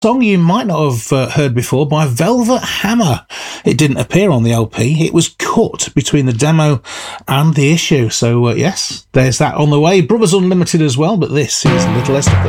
Song you might not have heard before by Velvet Hammer. It didn't appear on the LP. It was cut between the demo and the issue. So, yes, there's that on the way. Brothers Unlimited as well, but this is Little Esther.